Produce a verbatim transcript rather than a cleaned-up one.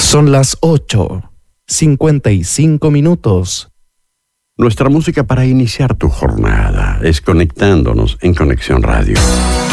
Son las ocho, cincuenta y cinco minutos. Nuestra música para iniciar tu jornada es conectándonos en Conexión Radio.